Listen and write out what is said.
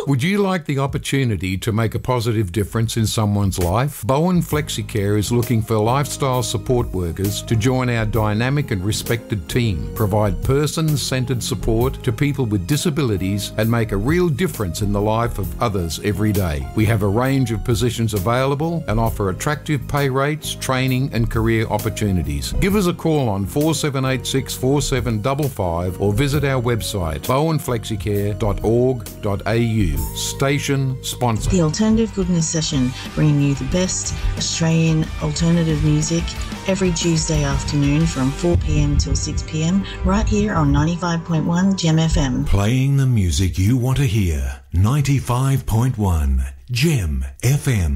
Would you like the opportunity to make a positive difference in someone's life? Bowen FlexiCare is looking for lifestyle support workers to join our dynamic and respected team, provide person-centred support to people with disabilities and make a real difference in the life of others every day. We have a range of positions available and offer attractive pay rates, training and career opportunities. Give us a call on 4786 4755 or visit our website bowenflexicare.org.au. Station sponsor. The Alternative Goodness Session, bringing you the best Australian alternative music every Tuesday afternoon from 4 p.m. till 6 p.m. right here on 95.1 Gem FM. Playing the music you want to hear. 95.1 Gem FM.